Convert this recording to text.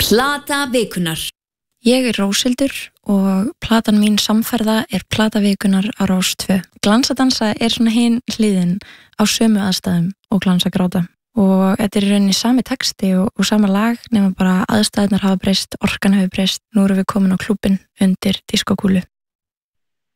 Plata vikunar. Ég Róshildur og platan mín Samferða plata vikunar á Rás 2. Glansadansa svona hin hliðin á sömu aðstæðum og glansagráta. Og þetta í rauninni sami texti og sama lag nema bara aðstæðurnar hafa breyst, orkan hefur breyst. Nú erum við komin á klúbbinn undir diskokúlu.